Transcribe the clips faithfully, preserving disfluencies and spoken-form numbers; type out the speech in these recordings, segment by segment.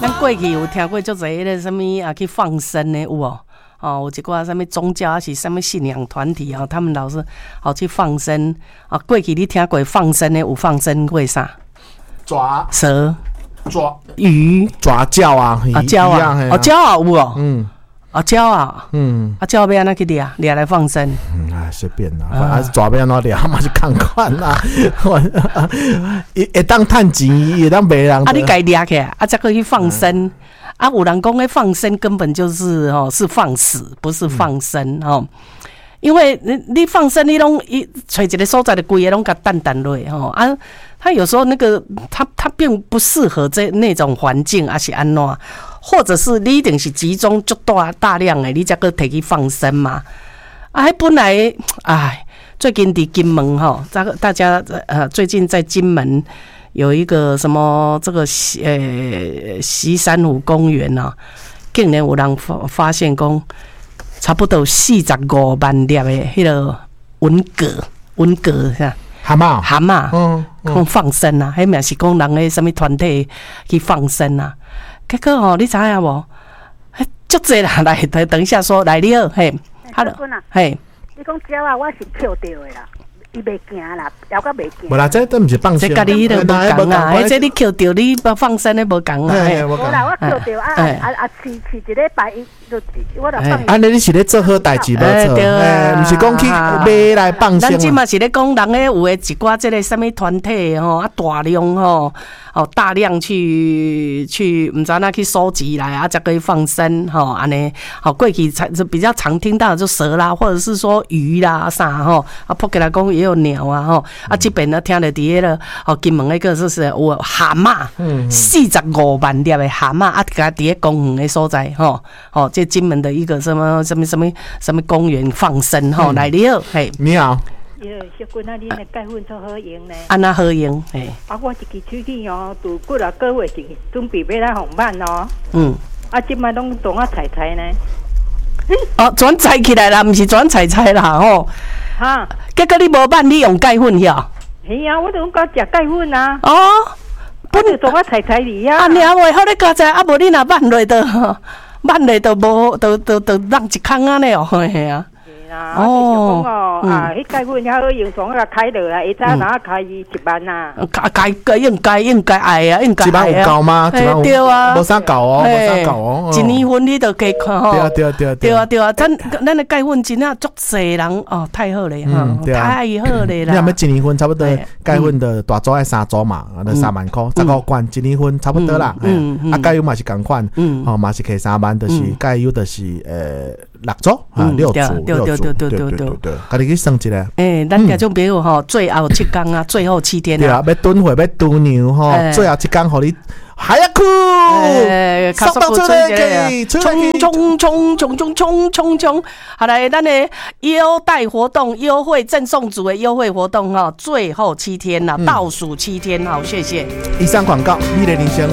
咱过去有听过足侪迄个什么啊去放生的有哦，哦有一寡什么宗教还是什么信仰团体哦，他们老是好去放生啊。过去你听过放生的有放生过啥？ 抓蛇、 抓鱼、 抓鲛啊， 啊鲛啊，哦鲛啊有哦，嗯。啊，鸟啊，嗯，啊，鸟要安怎去掠？掠来放生？ 嗯，啊，随便啦，反正抓要安怎掠，嘛是共款啦。会会当趁钱，会当卖人。 啊，你家掠起来，啊，再去放生。啊，有人讲，诶，放生根本就是哦，是放死，不是放生哦。因为你你放生，你拢一找一个所在的规个拢甲淡淡落吼啊，他有时候那个他他并不适合这那种环境，还是安怎？或者是你一定是集中足大大量的，你才个摕去放生嘛？啊，本来哎，最近伫金门哈，大大家呃最近在金门有一个什么这个呃西山湖公园啊，竟然有人发发现讲。差不多四十五万粒的迄个文蛤，文蛤是吧？ 蛤蟆， 蛤蟆，嗯，讲放生啊，迄名是讲人诶什么团体去放生啊？结果哦，你知影无？迄足济啦，来，等等一下说来了，嘿， 哈喽， 嘿， 你讲鸟啊，我是捡到的啦。伊袂惊啦，了甲袂惊。 无啦，这都毋是放生。 这家己都无讲啊，迄这你捡到你放生咧无讲啊。 无啦，我捡到啊啊啊！饲饲一礼拜，伊就我就放。 安尼你是咧做好代志无错？哎，毋是讲去买来放生。 咱即嘛是咧讲人咧有诶一寡即个什么团体吼啊大量吼哦大量去去毋知哪去收集来啊，才可以放生吼安尼。好过去才比较常听到的就蛇啦，或者是说鱼啦啥吼啊，扑起来讲。也有鸟啊，吼啊！这边呢，听了伫迄个哦，金门那个就是有蛤蟆，四十五万粒的蛤蟆啊，甲伫咧公园的所在，吼哦，这金门的一个什么什么什么什么公园放生，吼来了，嘿， 你好。 哟，小君啊，你的钙粉做好用呢？ 安那好用，嘿。 啊，我一支手机哦，拄过了个月是准备要来红版哦。嗯。啊，即摆拢当啊采采呢。 哦，转采起来啦，毋是转采采啦，吼。哈，结果你无办，你用钙粉晓？ 是啊，我都讲食钙粉啊。 哦， 本来从我采采里啊。 啊，你还袂好你加在，啊无你若办落都，办落都无，都都都让一空啊呢哦，嘿啊。 哦，哦，啊，迄钙粉还好用，从我开落来，一早哪开一万呐？ 开开应该应该爱啊，应该爱啊。一万有够吗？ 对啊， 无啥够哦，无啥够哦。 一年份你都可以看吼。 对啊对啊对啊。 对啊对啊，咱咱的钙粉真啊足济人哦，太好了哈，太好了啦。 你若要一年份差不多钙粉的大组爱三组嘛，就三万块，十五罐一年份差不多啦。嗯嗯。啊，钙油嘛是共款，哦嘛是摕三万，就是钙油就是呃六组啊六组六组。对对对对对，家己去算一下。 诶，咱听众朋友吼，最后七天啊，最后七天啊。 对啊，要蹲会，要蹲牛吼，最后一天互你还要哭， 速度出来，冲冲冲冲冲冲冲冲！好来，咱的优待活动、优惠赠送组的优惠活动哈，最后七天了，倒数七天，好，谢谢。 以上广告，你的人生。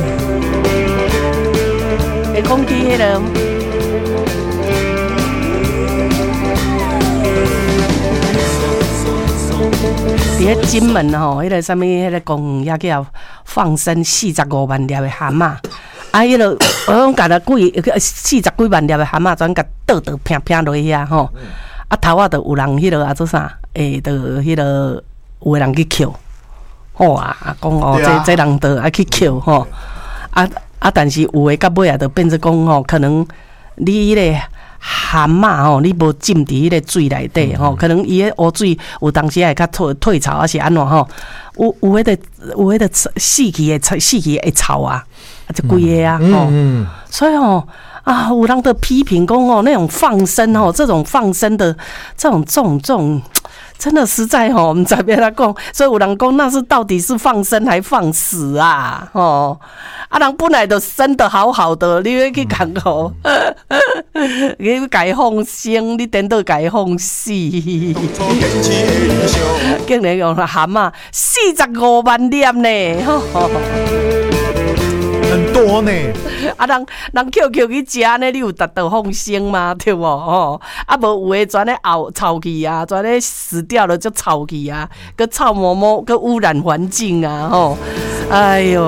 诶，空气迄个。伫咧金门吼，迄个什么，迄个公园也叫放生四十五万粒的蛤蟆，啊，迄个我讲甲了几四十几万粒的蛤蟆，全甲倒倒拼拼落去啊吼，啊头啊，就有人迄个啊做啥，诶，就迄个有个人去捡，好啊，讲哦，这这人就爱去捡吼，啊啊，但是有诶到尾啊，就变成讲吼，可能你迄个。蛤蟆吼，你无浸伫迄个水内底吼，可能伊迄湖水有当时会较退退潮，还是安怎吼？有有迄个有迄个死去的死去的草啊，就规个啊吼。所以吼啊，有人的批评讲哦，那种放生哦，这种放生的这种这种这种。真的实在吼，我们在别他讲，所以有人讲那是到底是放生还放死啊？哦，啊人本来就生得好好的，你要去讲吼，你改放生，你等到改放死，竟然用蛤蟆四十五万粒呢， 很多呢。 啊，人人 Q Q 去食呢，你有达到放生吗？对不？哦，啊无有诶全咧熬臭去啊，全咧死掉了就臭去啊，佮臭毛毛，佮污染环境啊，吼，哎呦。